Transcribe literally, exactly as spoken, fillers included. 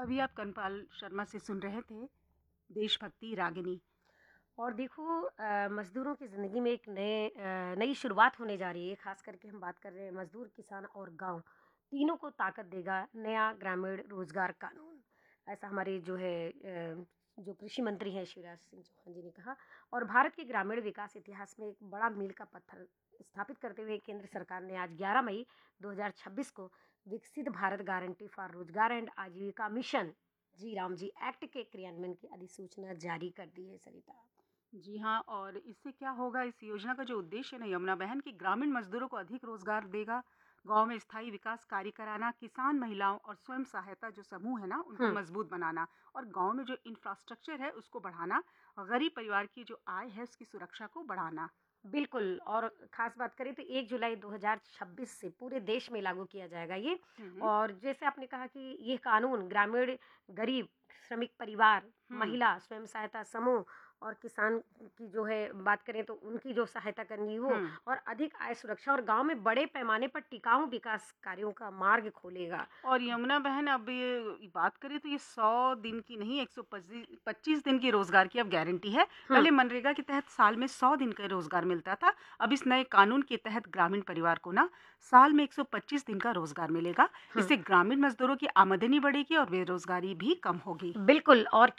अभी आप कनपाल शर्मा से सुन रहे थे देशभक्ति रागिनी। और देखो अ, मज़दूरों की ज़िंदगी में एक नए अ, नई शुरुआत होने जा रही है। ख़ास करके हम बात कर रहे हैं मज़दूर, किसान और गाँव, तीनों को ताकत देगा नया ग्रामीण रोज़गार कानून। ऐसा हमारे जो है अ, जो कृषि मंत्री हैं शिवराज सिंह चौहान जी ने कहा। और भारत के ग्रामीण विकास इतिहास में एक बड़ा मील का पत्थर स्थापित करते हुए केंद्र सरकार ने आज ग्यारह मई दो हज़ार छब्बीस को विकसित भारत गारंटी फॉर रोजगार एंड आजीविका मिशन जी राम जी एक्ट के क्रियान्वयन की अधिसूचना जारी कर दी है सरिता। जी हाँ, और इससे क्या होगा, इस योजना का जो उद्देश्य है ना यमुना बहन, कि ग्रामीण मजदूरों को अधिक रोजगार देगा, गांव में स्थायी विकास कार्य कराना, किसान महिलाओं और स्वयं सहायता जो समूह है ना उनको हुँ, मजबूत बनाना, और गांव में जो इंफ्रास्ट्रक्चर है उसको बढ़ाना, गरीब परिवार की जो आय है उसकी सुरक्षा को बढ़ाना। बिल्कुल। और ख़ास बात करें तो एक जुलाई दो हज़ार छब्बीस से पूरे देश में लागू किया जाएगा ये। हम्म। और जैसे आपने कहा कि ये कानून ग्रामीण, गरीब, श्रमिक परिवार, हम्म। महिला, स्वयं सहायता समूह और किसान की जो है बात करें तो उनकी जो सहायता करनी वो हम्म। और अधिक आय सुरक्षा और गाँव में बड़े पैमाने पर टिकाऊ विकास कार्यों का मार्ग खोलेगा। और यमुना बहन, अब ये बात करें तो ये सौ दिन की नहीं, एक सौ पच्चीस दिन की रोजगार की अब गारंटी है। हुँ, पहले मनरेगा के तहत साल में सौ दिन का रोजगार मिलता था। अब इस नए कानून के तहत ग्रामीण परिवार को ना साल में एक सौ पच्चीस दिन का रोजगार मिलेगा। हुँ। इससे ग्रामीण मजदूरों की आमदनी बढ़ेगी और बेरोजगारी भी कम होगी। बिल्कुल। और